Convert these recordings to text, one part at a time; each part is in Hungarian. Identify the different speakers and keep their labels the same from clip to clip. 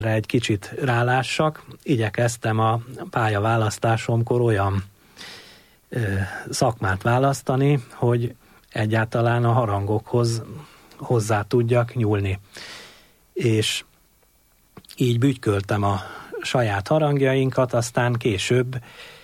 Speaker 1: egy kicsit rálássak. Igyekeztem a pályaválasztásomkor olyan szakmát választani, hogy egyáltalán a harangokhoz hozzá tudjak nyúlni. És így bütyköltem a saját harangjainkat, aztán később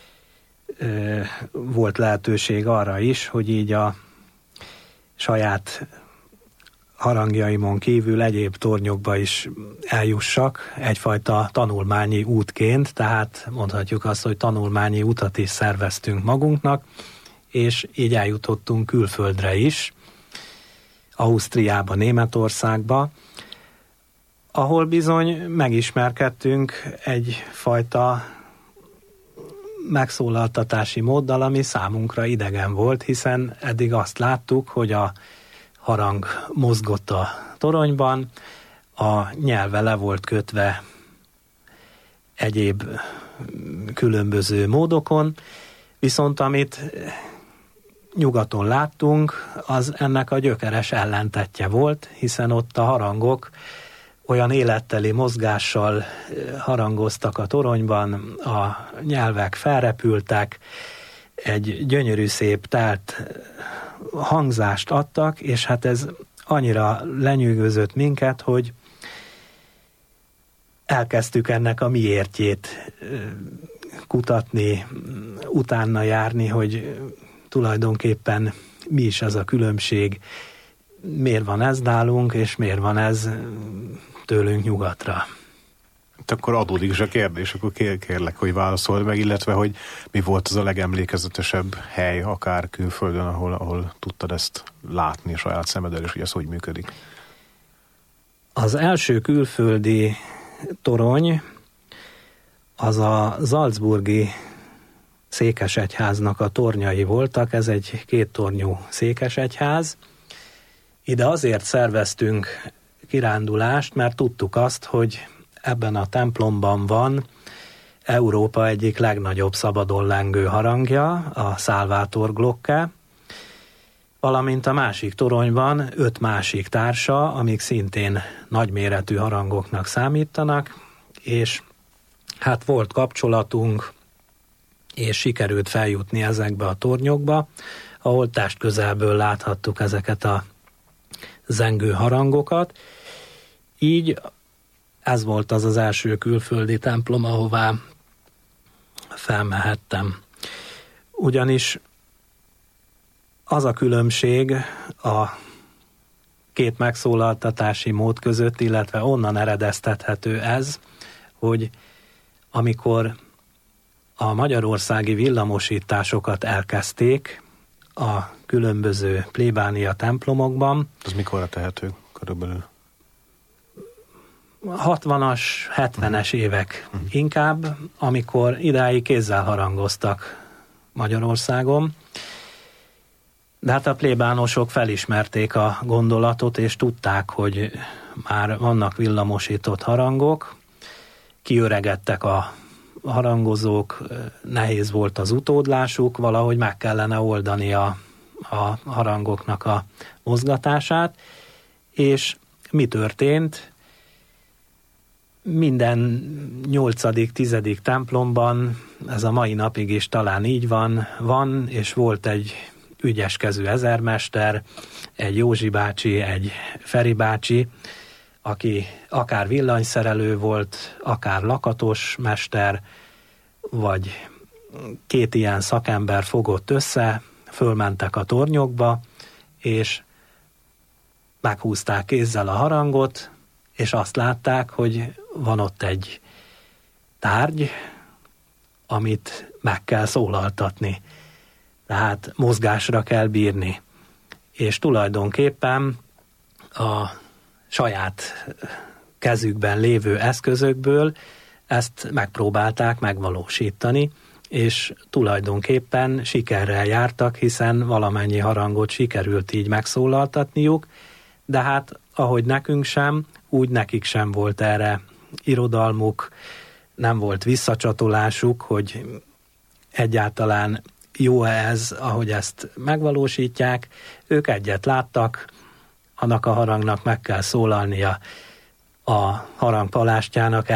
Speaker 1: volt lehetőség arra is, hogy így a saját harangjaimon kívül egyéb tornyokba is eljussak egyfajta tanulmányi útként, tehát mondhatjuk azt, hogy tanulmányi utat is szerveztünk magunknak, és így eljutottunk külföldre is, Ausztriába, Németországba, ahol bizony megismerkedtünk egyfajta megszólaltatási móddal, ami számunkra idegen volt, hiszen eddig azt láttuk, hogy a harang mozgott a toronyban, a nyelve le volt kötve egyéb különböző módokon, viszont amit nyugaton láttunk, az ennek a gyökeres ellentetje volt, hiszen ott a harangok olyan életteli mozgással harangoztak a toronyban, a nyelvek felrepültek, egy gyönyörű szép telt hangzást adtak, és hát ez annyira lenyűgözött minket, hogy elkezdtük ennek a miértjét kutatni, utána járni, hogy tulajdonképpen mi is az a különbség, miért van ez nálunk, és miért van ez tőlünk nyugatra.
Speaker 2: Akkor adódik is a kérdés, akkor kérlek, hogy válaszold meg, illetve, hogy mi volt az a legemlékezetesebb hely, akár külföldön, ahol tudtad ezt látni saját szemeddel, és hogy ez hogy működik?
Speaker 1: Az első külföldi torony az a salzburgi székesegyháznak a tornyai voltak, ez egy 2 tornyú székesegyház. Ide azért szerveztünk kirándulást, mert tudtuk azt, hogy ebben a templomban van Európa egyik legnagyobb szabadon lengő harangja, a Salvator Glocke, valamint a másik toronyban 5 másik társa, amik szintén nagyméretű harangoknak számítanak, és hát volt kapcsolatunk, és sikerült feljutni ezekbe a tornyokba, ahol testközelből láthattuk ezeket a zengő harangokat. Így ez volt az az első külföldi templom, ahová felmehettem. Ugyanis az a különbség a 2 megszólaltatási mód között, illetve onnan eredeztethető ez, hogy amikor a magyarországi villamosításokat elkezdték a különböző plébánia templomokban.
Speaker 2: Az mikorra tehető körülbelül?
Speaker 1: 60-as, 70-es évek inkább, amikor idáig kézzel harangoztak Magyarországon. De hát a plébánosok felismerték a gondolatot, és tudták, hogy már vannak villamosított harangok, kiöregedtek a harangozók, nehéz volt az utódlásuk, valahogy meg kellene oldani a harangoknak a mozgatását, és mi történt? Minden 8.-10. templomban, ez a mai napig is talán így van, és volt egy ügyeskező ezermester, egy Józsi bácsi, egy Feri bácsi, aki akár villanyszerelő volt, akár lakatos mester, vagy 2 ilyen szakember fogott össze, fölmentek a tornyokba, és meghúzták kézzel a harangot, és azt látták, hogy van ott egy tárgy, amit meg kell szólaltatni. Tehát mozgásra kell bírni. És tulajdonképpen a saját kezükben lévő eszközökből ezt megpróbálták megvalósítani, és tulajdonképpen sikerrel jártak, hiszen valamennyi harangot sikerült így megszólaltatniuk, de hát ahogy nekünk sem, úgy nekik sem volt erre irodalmuk, nem volt visszacsatolásuk, hogy egyáltalán jó-e ez, ahogy ezt megvalósítják. Ők egyet láttak, annak a harangnak meg kell szólalnia a harangpalástjának